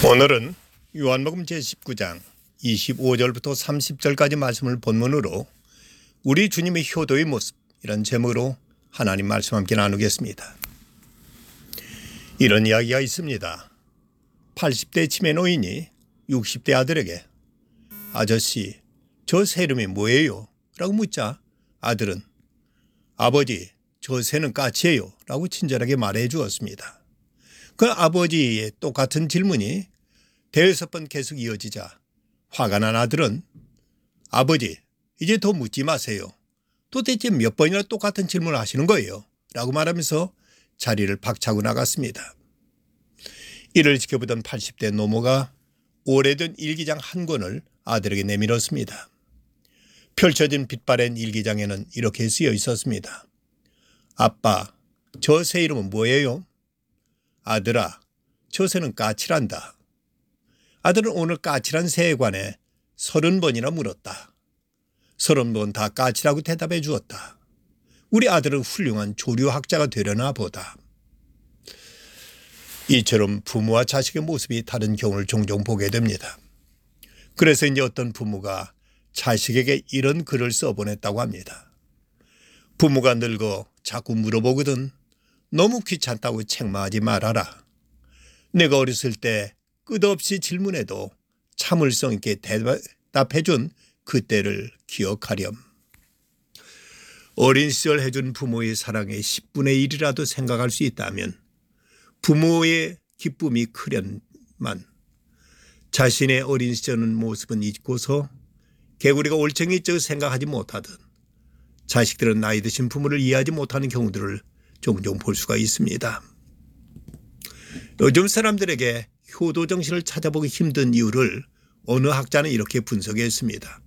오늘은 요한복음 제19장 25절부터 30절까지 말씀을 본문으로 우리 주님의 효도의 모습 이런 제목으로 하나님 말씀 함께 나누겠습니다. 이런 이야기가 있습니다. 80대 치매 노인이 60대 아들에게 아저씨 저 새 이름이 뭐예요? 라고 묻자 아들은 아버지 저 새는 까치예요 라고 친절하게 말해 주었습니다. 그 아버지의 똑같은 질문이 대여섯 번 계속 이어지자 화가 난 아들은 아버지 이제 더 묻지 마세요. 도대체 몇 번이나 똑같은 질문을 하시는 거예요? 라고 말하면서 자리를 박차고 나갔습니다. 이를 지켜보던 80대 노모가 오래된 일기장 한 권을 아들에게 내밀었습니다. 펼쳐진 빛바랜 일기장에는 이렇게 쓰여 있었습니다. 아빠 저 새 이름은 뭐예요? 아들아 저 새는 까치란다. 아들은 오늘 까치란 새에 관해 30번이나 물었다. 30번 다 까치라고 대답해 주었다. 우리 아들은 훌륭한 조류학자가 되려나 보다. 이처럼 부모와 자식의 모습이 다른 경우를 종종 보게 됩니다. 그래서 이제 어떤 부모가 자식에게 이런 글을 써보냈다고 합니다. 부모가 늙어 자꾸 물어보거든 너무 귀찮다고 책망하지 말아라. 내가 어렸을 때 끝없이 질문해도 참을성 있게 대답해준 그때를 기억하렴. 어린 시절 해준 부모의 사랑의 10분의 1이라도 생각할 수 있다면 부모의 기쁨이 크련만 자신의 어린 시절 모습은 잊고서 개구리가 올챙이적 생각하지 못하듯 자식들은 나이 드신 부모를 이해하지 못하는 경우들을 종종 볼 수가 있습니다. 요즘 사람들에게 효도 정신을 찾아보기 힘든 이유를 어느 학자는 이렇게 분석했습니다.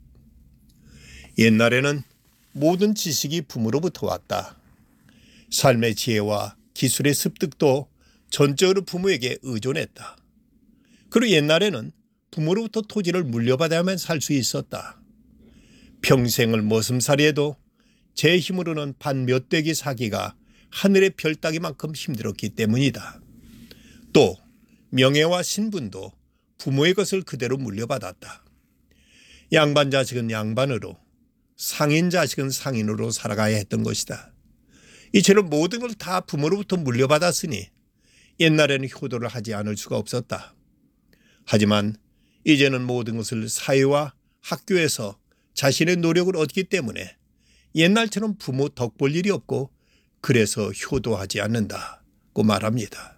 옛날에는 모든 지식이 부모로부터 왔다. 삶의 지혜와 기술의 습득도 전적으로 부모에게 의존했다. 그리고 옛날에는 부모로부터 토지를 물려받아야만 살 수 있었다. 평생을 머슴살이해도 제 힘으로는 반 몇 대기 사기가 하늘의 별 따기만큼 힘들었기 때문이다. 또 명예와 신분도 부모의 것을 그대로 물려받았다. 양반 자식은 양반으로 상인 자식은 상인으로 살아가야 했던 것이다. 이처럼 모든 걸 다 부모로부터 물려받았으니 옛날에는 효도를 하지 않을 수가 없었다. 하지만 이제는 모든 것을 사회와 학교에서 자신의 노력을 얻기 때문에 옛날처럼 부모 덕 볼 일이 없고 그래서 효도하지 않는다고 말합니다.